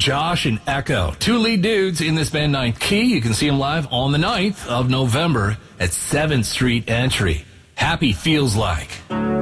Josh and Echo, two lead dudes in this band Ninth Key. You can see them live on the 9th of November at 7th Street Entry. Happy Feels Like.